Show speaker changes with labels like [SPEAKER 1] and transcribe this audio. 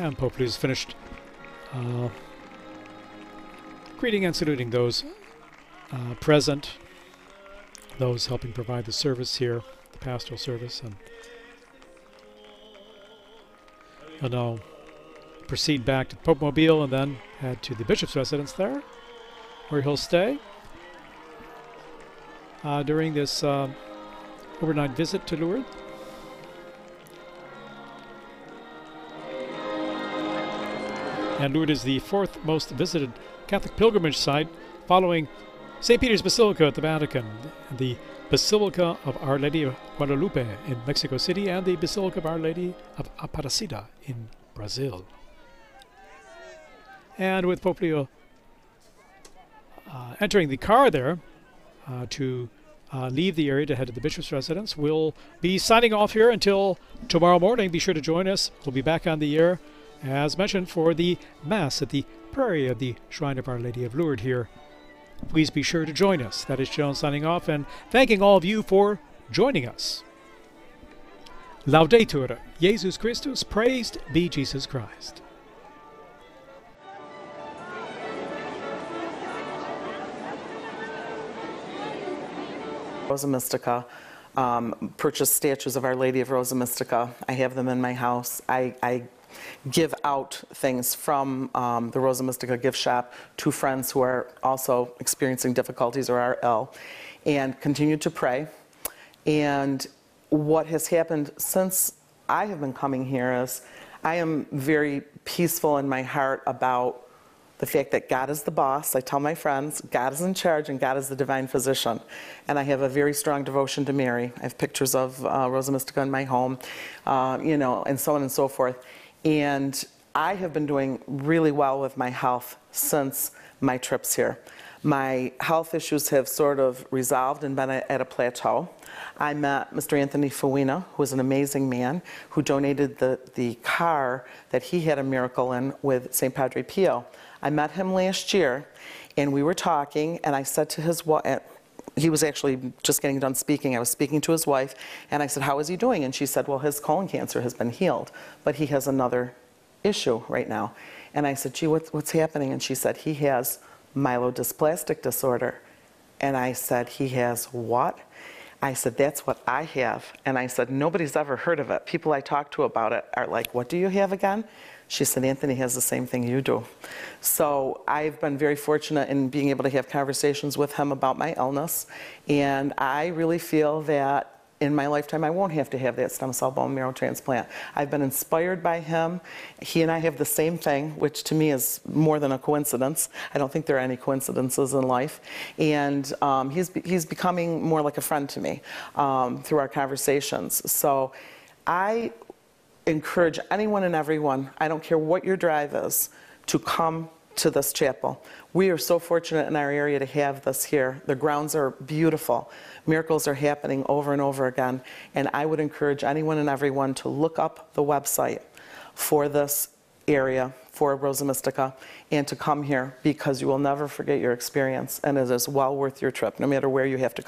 [SPEAKER 1] And Pope Leo has finished greeting and saluting those present, those helping provide the service here, the pastoral service, and he'll now proceed back to the Pope Mobile and then head to the Bishop's residence there, where he'll stay during this overnight visit to Lourdes. And Lourdes is the fourth most visited Catholic pilgrimage site, following St. Peter's Basilica at the Vatican, the Basilica of Our Lady of Guadalupe in Mexico City, and the Basilica of Our Lady of Aparecida in Brazil. And with Pope Leo entering the car there to leave the area to head to the Bishop's residence, we'll be signing off here until tomorrow morning. Be sure to join us. We'll be back on the air, as mentioned, for the Mass at the Prairie of the Shrine of Our Lady of Lourdes here. Please be sure to join us. That is Joan signing off and thanking all of you for joining us. Laudetur Jesus Christus, praised be Jesus Christ.
[SPEAKER 2] Rosa Mystica, purchased statues of Our Lady of Rosa Mystica. I have them in my house. I give out things from the Rosa Mystica gift shop to friends who are also experiencing difficulties or are ill, and continue to pray. And what has happened since I have been coming here is I am very peaceful in my heart about the fact that God is the boss. I tell my friends, God is in charge and God is the divine physician. And I have a very strong devotion to Mary. I have pictures of Rosa Mystica in my home, you know, and so on and so forth. And I have been doing really well with my health since my trips here. My health issues have sort of resolved and been at a plateau. I met Mr. Anthony Fuina, who is an amazing man, who donated the car that he had a miracle in with St. Padre Pio. I met him last year, and we were talking, and I said to his wife, he was actually just getting done speaking. I was speaking to his wife, and I said, how is he doing? And she said, well, his colon cancer has been healed, but he has another issue right now. And I said, gee, what's happening? And she said, he has myelodysplastic disorder. And I said, he has what? I said, that's what I have. And I said, nobody's ever heard of it. People I talk to about it are like, what do you have again? She said, Anthony has the same thing you do. So I've been very fortunate in being able to have conversations with him about my illness. And I really feel that in my lifetime, I won't have to have that stem cell bone marrow transplant. I've been inspired by him. He and I have the same thing, which to me is more than a coincidence. I don't think there are any coincidences in life. And he's becoming more like a friend to me through our conversations. So I encourage anyone and everyone, I don't care what your drive is, to come to this chapel. We are so fortunate in our area to have this here. The grounds are beautiful. Miracles are happening over and over again. And I would encourage anyone and everyone to look up the website for this area, for Rosa Mystica, and to come here, because you will never forget your experience, and it is well worth your trip, no matter where you have to come.